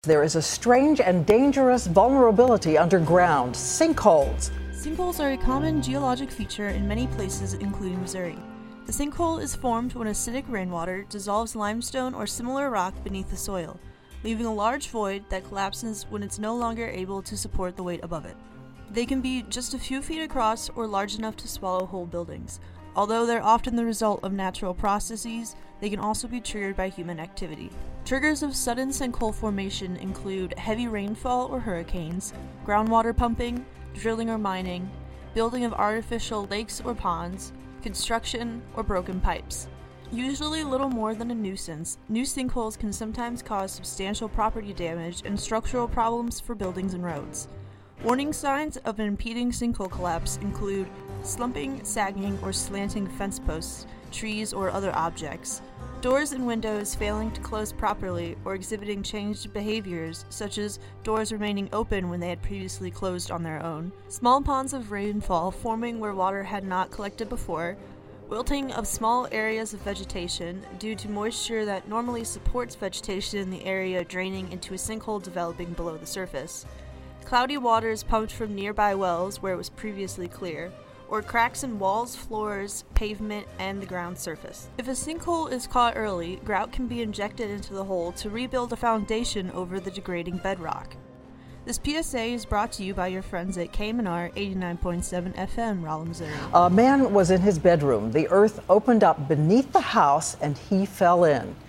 There is a strange and dangerous vulnerability underground: sinkholes. Sinkholes are a common geologic feature in many places, including Missouri. The sinkhole is formed when acidic rainwater dissolves limestone or similar rock beneath the soil, leaving a large void that collapses when it's no longer able to support the weight above it. They can be just a few feet across or large enough to swallow whole buildings. Although they're often the result of natural processes, they can also be triggered by human activity. Triggers of sudden sinkhole formation include heavy rainfall or hurricanes, groundwater pumping, drilling or mining, building of artificial lakes or ponds, construction, or broken pipes. Usually little more than a nuisance, new sinkholes can sometimes cause substantial property damage and structural problems for buildings and roads. Warning signs of an impeding sinkhole collapse include slumping, sagging, or slanting fence posts, trees, or other objects, doors and windows failing to close properly or exhibiting changed behaviors, such as doors remaining open when they had previously closed on their own, small ponds of rainfall forming where water had not collected before, wilting of small areas of vegetation due to moisture that normally supports vegetation in the area draining into a sinkhole developing below the surface, cloudy waters pumped from nearby wells where it was previously clear, or cracks in walls, floors, pavement, and the ground surface. If a sinkhole is caught early, grout can be injected into the hole to rebuild a foundation over the degrading bedrock. This PSA is brought to you by your friends at KMNR 89.7 FM, Rolla, Missouri. A man was in his bedroom. The earth opened up beneath the house and he fell in.